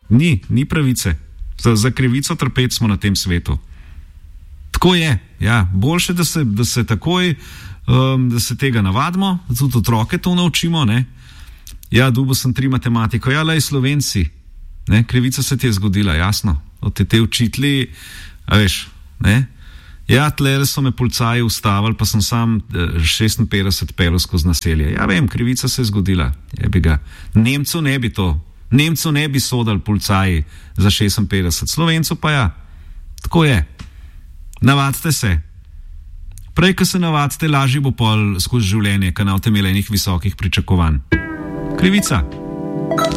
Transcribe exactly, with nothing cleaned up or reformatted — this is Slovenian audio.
Ni, ni pravice. Za, za krivico trpeti smo na tem svetu. Tako je, ja. Boljše, da se, da se takoj, um, da se tega navadimo, da tudi otroke to naučimo, ne. Ja, dubo sem tri matematiko, ja, lej Slovenci, ne, krivica se ti je zgodila, jasno. Od te te učitelji, a veš, ne. Ja, tlele so me policaji ustavili, pa sem sam šestinpetdeset pelil skozi naselje. Ja, vem, krivica se je zgodila, jebi ga. Nemcu ne bi to, Nemcu ne bi sodali policaji za šestinpetdeset, Slovencu pa ja. Tako je. Navadite se. Prej, ko se navadite, lažje bo pol skozi življenje, ko ne boste imeli enih visokih pričakovanj. Krivica.